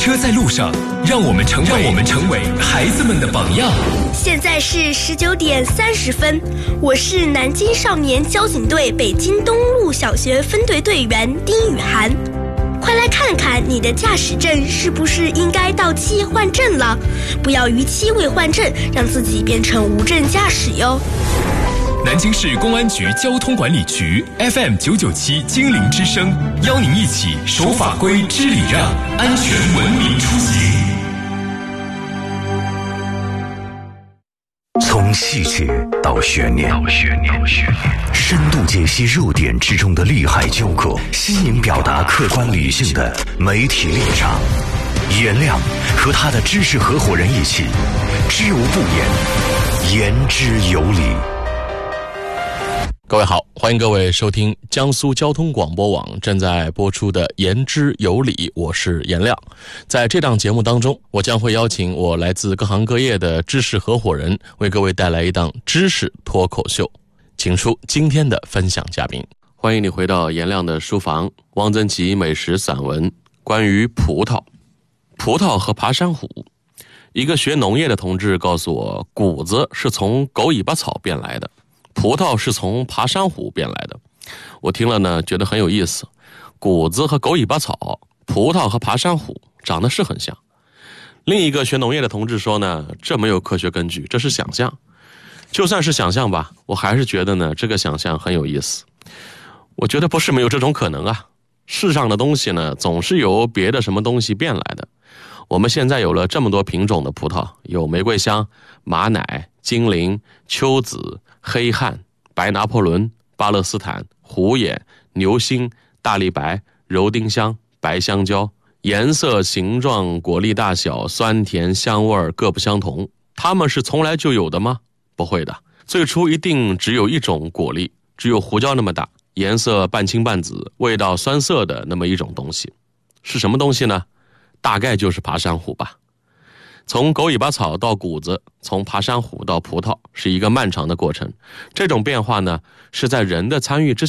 车在路上，让我们成为孩子们的榜样。 现在是19点30分，我是南京少年交警队北京东路小学分队队员丁雨涵。快来看看你的驾驶证是不是应该到期换证了，不要逾期未换证，让自己变成无证驾驶哟。 南京市公安局交通管理局 FM997精灵之声，邀您一起守法规、知礼让，安全文明出行。 从细节到悬念，深度解析热点之中的利害纠葛，新颖表达客观理性的媒体立场。颜亮和他的知识合伙人一起，知无不言，言之有理。 各位好，欢迎各位收听江苏交通广播网正在播出的言之有理，我是颜亮。在这档节目当中，我将会邀请我来自各行各业的知识合伙人，为各位带来一档知识脱口秀。请出今天的分享嘉宾。欢迎你回到颜亮的书房。汪曾祺美食散文，关于葡萄和爬山虎。一个学农业的同志告诉我，谷子是从狗尾巴草变来的，葡萄是从爬山虎变来的。我听了呢，觉得很有意思。谷子和狗尾巴草，葡萄和爬山虎长得是很像。另一个学农业的同志说呢，这没有科学根据，这是想象。就算是想象吧，我还是觉得呢，这个想象很有意思。我觉得不是没有这种可能啊。世上的东西呢，总是由别的什么东西变来的。我们现在有了这么多品种的葡萄，有玫瑰香、马奶、金陵、秋子、黑汉、白拿破仑、巴勒斯坦、虎眼、牛心、大利白、柔丁香、白香蕉，颜色、形状、果粒大小、酸甜香味各不相同。它们是从来就有的吗？不会的，最初一定只有一种果粒，只有胡椒那么大，颜色半青半紫，味道酸涩的那么一种东西。是什么东西呢？大概就是爬山虎吧。从狗尾巴草到谷子，从爬山虎到葡萄，是一个漫长的过程。这种变化呢，是在人的参与之